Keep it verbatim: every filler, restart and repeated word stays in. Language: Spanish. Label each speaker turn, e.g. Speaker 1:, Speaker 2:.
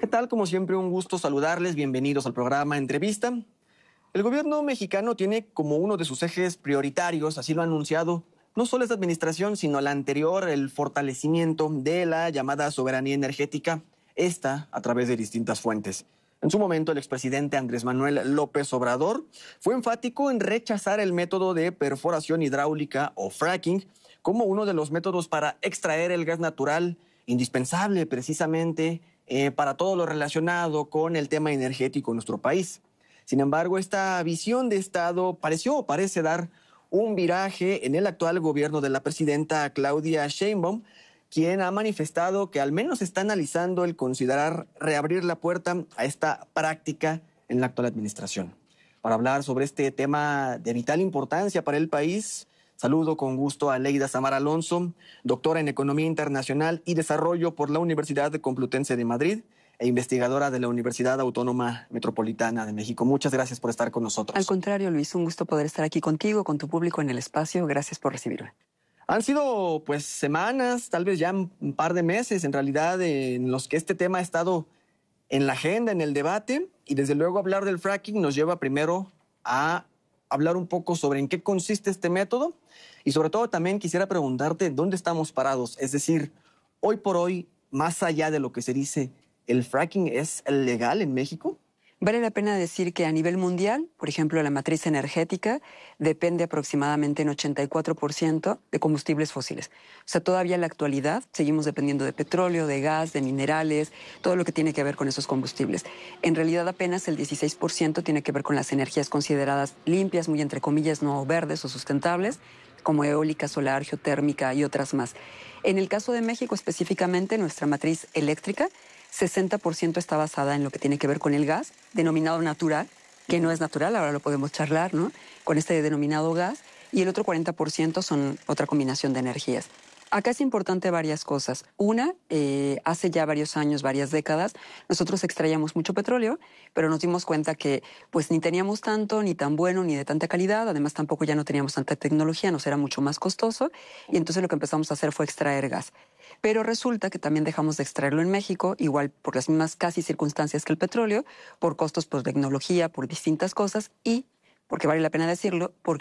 Speaker 1: ¿Qué tal? Como siempre, un gusto saludarles. Bienvenidos al programa Entrevista. El gobierno mexicano tiene como uno de sus ejes prioritarios, así lo ha anunciado, no solo esta administración, sino la anterior, el fortalecimiento de la llamada soberanía energética, esta a través de distintas fuentes. En su momento, el expresidente Andrés Manuel López Obrador fue enfático en rechazar el método de perforación hidráulica o fracking como uno de los métodos para extraer el gas natural, indispensable precisamente eh, para todo lo relacionado con el tema energético en nuestro país. Sin embargo, esta visión de Estado pareció o parece dar un viraje en el actual gobierno de la presidenta Claudia Sheinbaum, quien ha manifestado que al menos está analizando el considerar reabrir la puerta a esta práctica en la actual administración. Para hablar sobre este tema de vital importancia para el país, saludo con gusto a Leida Samar Alonso, doctora en Economía Internacional y Desarrollo por la Universidad Complutense de Madrid e investigadora de la Universidad Autónoma Metropolitana de México. Muchas gracias por estar con nosotros.
Speaker 2: Al contrario, Luis, un gusto poder estar aquí contigo, con tu público en el espacio. Gracias por recibirme.
Speaker 1: Han sido pues semanas, tal vez ya un par de meses en realidad, en los que este tema ha estado en la agenda, en el debate, y desde luego hablar del fracking nos lleva primero a hablar un poco sobre en qué consiste este método y sobre todo también quisiera preguntarte dónde estamos parados. Es decir, hoy por hoy, más allá de lo que se dice, ¿el fracking es legal en México?
Speaker 2: Vale la pena decir que a nivel mundial, por ejemplo, la matriz energética depende aproximadamente en ochenta y cuatro por ciento de combustibles fósiles. O sea, todavía en la actualidad seguimos dependiendo de petróleo, de gas, de minerales, todo lo que tiene que ver con esos combustibles. En realidad apenas el dieciséis por ciento tiene que ver con las energías consideradas limpias, muy entre comillas, no verdes o sustentables, como eólica, solar, geotérmica y otras más. En el caso de México específicamente, nuestra matriz eléctrica, sesenta por ciento está basada en lo que tiene que ver con el gas, denominado natural, que no es natural, ahora lo podemos charlar, ¿no? Con este denominado gas, y el otro cuarenta por ciento son otra combinación de energías. Acá es importante varias cosas. Una, eh, hace ya varios años, varias décadas, nosotros extraíamos mucho petróleo, pero nos dimos cuenta que pues ni teníamos tanto, ni tan bueno, ni de tanta calidad, además tampoco ya no teníamos tanta tecnología, nos era mucho más costoso, y entonces lo que empezamos a hacer fue extraer gas. Pero resulta que también dejamos de extraerlo en México, igual por las mismas casi circunstancias que el petróleo, por costos, por tecnología, por distintas cosas y, porque vale la pena decirlo, porque